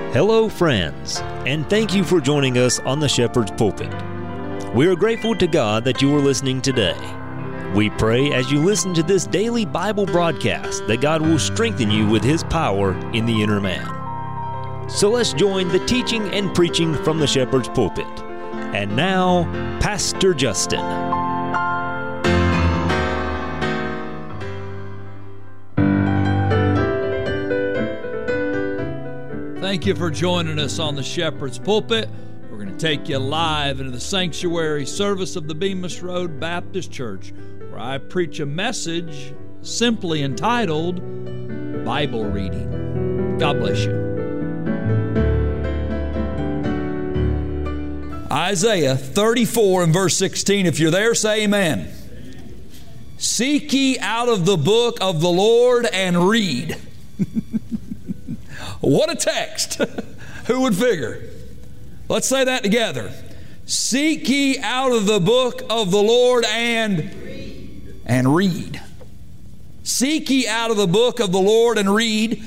Hello, friends, and thank you for joining us on the Shepherd's Pulpit. We are grateful to God that you are listening today. We pray as you listen to this daily Bible broadcast that God will strengthen you with His power in the inner man. So let's join the teaching and preaching from the Shepherd's Pulpit. And now, Pastor Justin. Thank you for joining us on the Shepherd's Pulpit. We're going to take you live into the sanctuary service of the Bemis Road Baptist Church, where I preach a message simply entitled Bible Reading. God bless you. Isaiah 34 and verse 16. If you're there, say amen. Seek ye out of the book of the Lord and read. What a text. Who would figure? Let's say that together. Seek ye out of the book of the Lord and read. Seek ye out of the book of the Lord and read.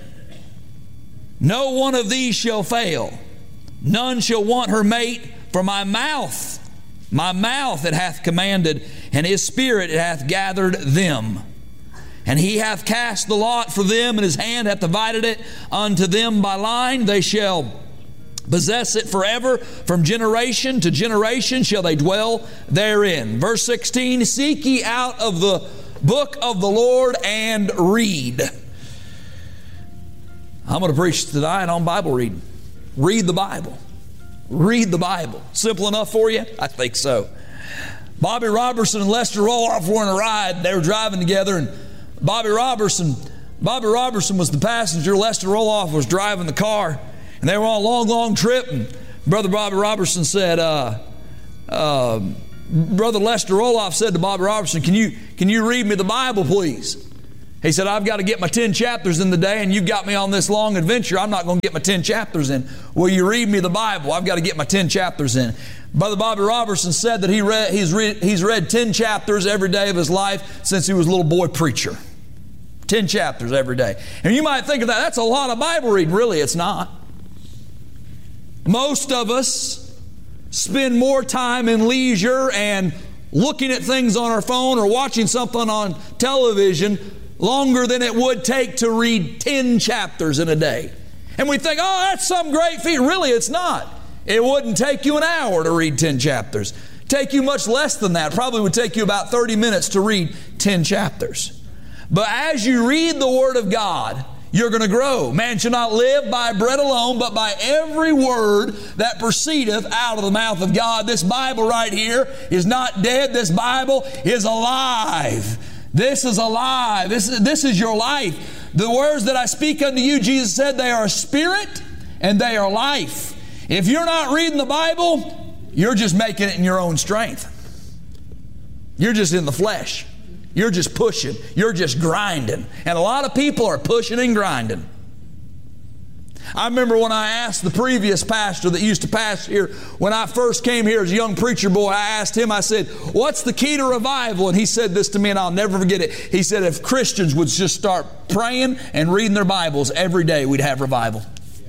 No one of these shall fail. None shall want her mate, for my mouth it hath commanded, and His Spirit it hath gathered them. And He hath cast the lot for them, and His hand hath divided it unto them by line. They shall possess it forever. From generation to generation shall they dwell therein. Verse 16, seek ye out of the book of the Lord and read. I'm going to preach tonight on Bible reading. Read the Bible. Read the Bible. Simple enough for you? I think so. Bobby Robertson and Lester Roloff were in a ride. They were driving together, and Bobby Robertson was the passenger. Lester Roloff was driving the car, and they were on a long trip. And Brother Bobby Robertson said, Brother Lester Roloff said to Bobby Robertson, can you read me the Bible, please? He said, I've got to get my 10 chapters in the day, and you've got me on this long adventure. I'm not going to get my 10 chapters in. Will you read me the Bible? I've got to get my 10 chapters in. Brother Bobby Robertson said that he's read 10 chapters every day of his life since he was a little boy preacher. 10 chapters every day. And you might think of that, that's a lot of Bible reading. Really, it's not. Most of us spend more time in leisure and looking at things on our phone or watching something on television longer than it would take to read 10 chapters in a day. And we think, oh, that's some great feat. Really, it's not. It wouldn't take you an hour to read 10 chapters. Take you much less than that. Probably would take you about 30 minutes to read 10 chapters. But as you read the Word of God, you're going to grow. Man shall not live by bread alone, but by every word that proceedeth out of the mouth of God. This Bible right here is not dead. This Bible is alive. This is alive. This is your life. The words that I speak unto you, Jesus said, they are spirit and they are life. If you're not reading the Bible, you're just making it in your own strength. You're just in the flesh. You're just pushing. You're just grinding. And a lot of people are pushing and grinding. I remember when I asked the previous pastor that used to pastor here, when I first came here as a young preacher boy, I asked him, I said, what's the key to revival? And he said this to me, and I'll never forget it. He said, if Christians would just start praying and reading their Bibles every day, we'd have revival.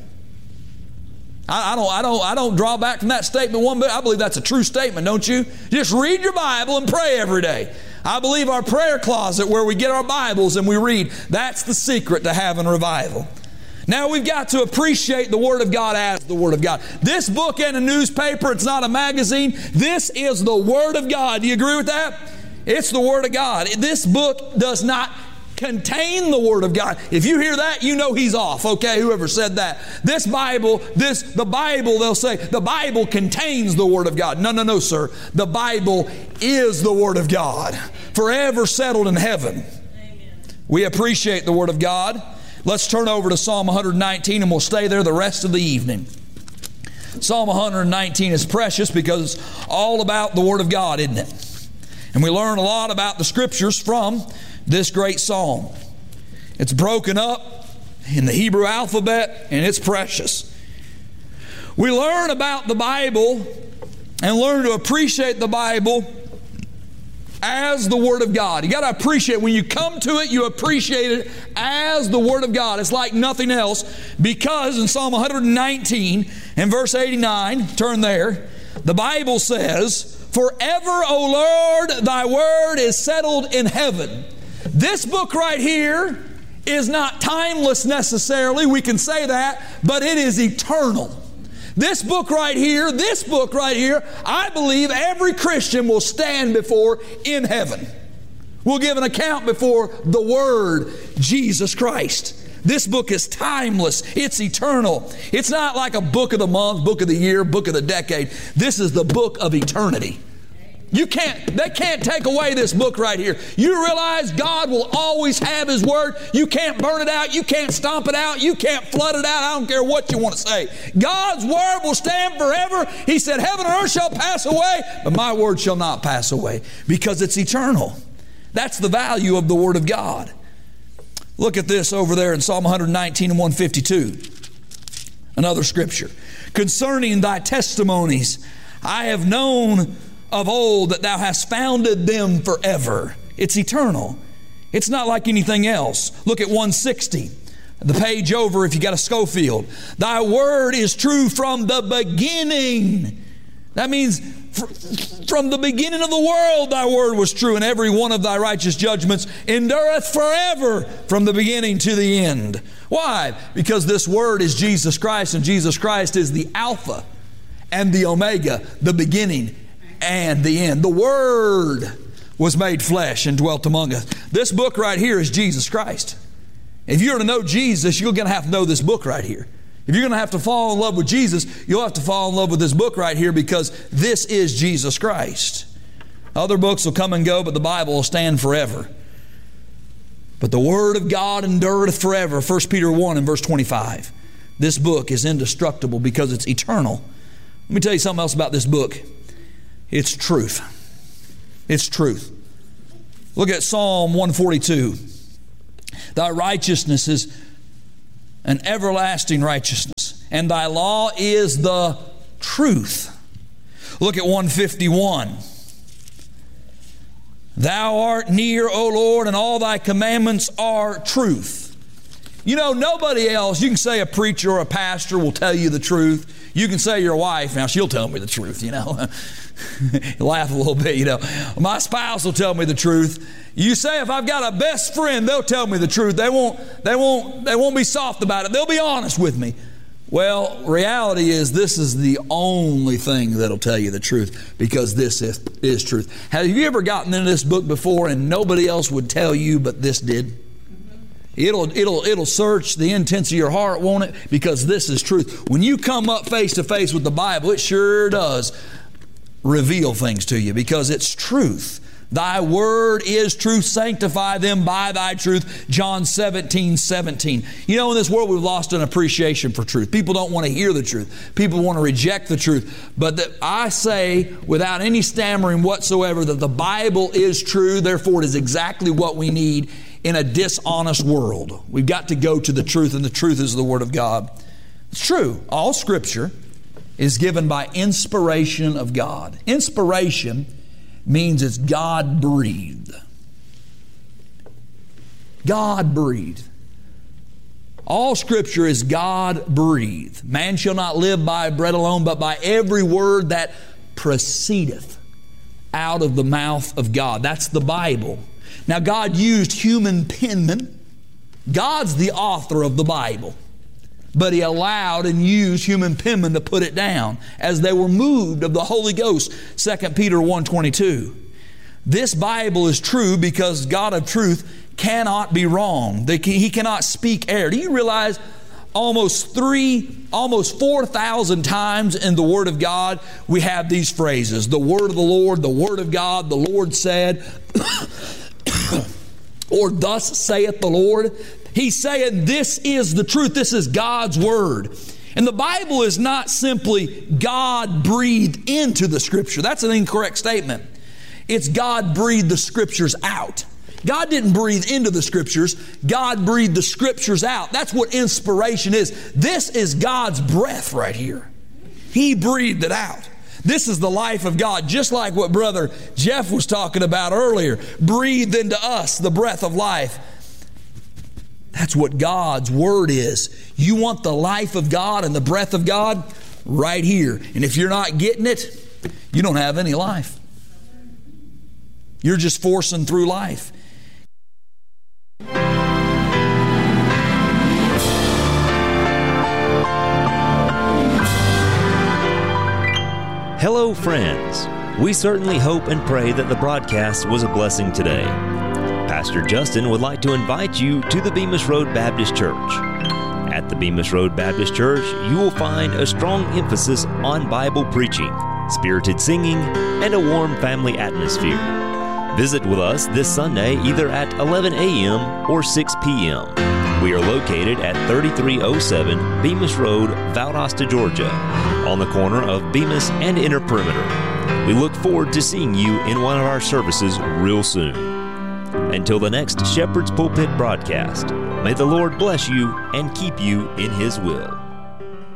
I don't draw back from that statement one bit. I believe that's a true statement, don't you? Just read your Bible and pray every day. I believe our prayer closet where we get our Bibles and we read, that's the secret to having revival. Now we've got to appreciate the Word of God as the Word of God. This book ain't a newspaper. It's not a magazine. This is the Word of God. Do you agree with that? It's the Word of God. This book does not contain the Word of God. If you hear that, you know he's off, okay? Whoever said that. The Bible, they'll say, the Bible contains the Word of God. No, sir. The Bible is the Word of God, forever settled in heaven. Amen. We appreciate the Word of God. Let's turn over to Psalm 119 and we'll stay there the rest of the evening. Psalm 119 is precious because it's all about the Word of God, isn't it? And we learn a lot about the Scriptures from this great psalm. It's broken up in the Hebrew alphabet and it's precious. We learn about the Bible and learn to appreciate the Bible as the Word of God. You got to appreciate, when you come to it, you appreciate it as the Word of God. It's like nothing else, because in Psalm 119 and verse 89, turn there, the Bible says, "Forever, O Lord, thy word is settled in heaven." This book right here is not timeless necessarily, we can say that, but it is eternal. This book right here, I believe every Christian will stand before in heaven. We'll give an account before the Word, Jesus Christ. This book is timeless. It's eternal. It's not like a book of the month, book of the year, book of the decade. This is the book of eternity. They can't take away this book right here. You realize God will always have His Word. You can't burn it out. You can't stomp it out. You can't flood it out. I don't care what you want to say. God's Word will stand forever. He said, "Heaven and earth shall pass away, but my Word shall not pass away," because it's eternal. That's the value of the Word of God. Look at this over there in Psalm 119 and 152. Another scripture. "Concerning thy testimonies, I have known of old that thou hast founded them forever." It's eternal. It's not like anything else. Look at 160. The page over, if you got a Schofield. "Thy word is true from the beginning." That means from the beginning of the world thy word was true, and every one of thy righteous judgments endureth forever from the beginning to the end. Why? Because this word is Jesus Christ, and Jesus Christ is the Alpha and the Omega, the beginning and the end. The Word was made flesh and dwelt among us. This book right here is Jesus Christ. If you're to know Jesus, you're going to have to know this book right here. If you're going to have to fall in love with Jesus, you'll have to fall in love with this book right here, because this is Jesus Christ. Other books will come and go, but the Bible will stand forever. But the Word of God endureth forever. 1 Peter 1 and verse 25. This book is indestructible because it's eternal. Let me tell you something else about this book. It's truth. It's truth. Look at Psalm 142. "Thy righteousness is an everlasting righteousness, and thy law is the truth." Look at 151. "Thou art near, O Lord, and all thy commandments are truth." You know, nobody else, you can say a preacher or a pastor will tell you the truth. You can say your wife, now she'll tell me the truth, you know. You laugh a little bit, you know. My spouse will tell me the truth. You say if I've got a best friend, they'll tell me the truth. They won't be soft about it. They'll be honest with me. Well, reality is this is the only thing that'll tell you the truth, because this is truth. Have you ever gotten into this book before and nobody else would tell you, but this did? It'll search the intents of your heart, won't it? Because this is truth. When you come up face to face with the Bible, it sure does reveal things to you, because it's truth. "Thy word is truth. Sanctify them by thy truth." John 17:17. You know, in this world we've lost an appreciation for truth. People don't want to hear the truth. People want to reject the truth. But I say without any stammering whatsoever that the Bible is true. Therefore, it is exactly what we need in a dishonest world. We've got to go to the truth, and the truth is the Word of God. It's true. All Scripture is given by inspiration of God. Inspiration means it's God-breathed. God-breathed. All Scripture is God-breathed. "Man shall not live by bread alone, but by every word that proceedeth out of the mouth of God." That's the Bible. Now, God used human penmen. God's the author of the Bible. But He allowed and used human penmen to put it down as they were moved of the Holy Ghost. 2 Peter 1:22. This Bible is true because God of truth cannot be wrong. He cannot speak error. Do you realize almost 4,000 times in the Word of God we have these phrases? The Word of the Lord, the Word of God, the Lord said, or "Thus saith the Lord." He's saying this is the truth. This is God's Word. And the Bible is not simply God breathed into the Scripture. That's an incorrect statement. It's God breathed the Scriptures out. God didn't breathe into the Scriptures. God breathed the Scriptures out. That's what inspiration is. This is God's breath right here. He breathed it out. This is the life of God, just like what Brother Jeff was talking about earlier. Breathed into us the breath of life. That's what God's Word is. You want the life of God and the breath of God? Right here. And if you're not getting it, you don't have any life. You're just forcing through life. Hello, friends. We certainly hope and pray that the broadcast was a blessing today. Pastor Justin would like to invite you to the Bemis Road Baptist Church. At the Bemis Road Baptist Church, you will find a strong emphasis on Bible preaching, spirited singing, and a warm family atmosphere. Visit with us this Sunday either at 11 a.m. or 6 p.m. We are located at 3307 Bemis Road, Valdosta, Georgia, on the corner of Bemis and Inner Perimeter. We look forward to seeing you in one of our services real soon. Until the next Shepherd's Pulpit broadcast, may the Lord bless you and keep you in His will.